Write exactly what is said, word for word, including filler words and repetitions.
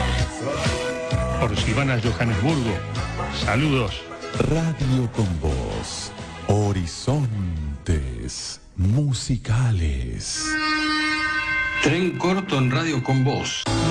Por si van a Johannesburgo, saludos. Radio con Voz, horizontes musicales. Tren corto en Radio con Voz.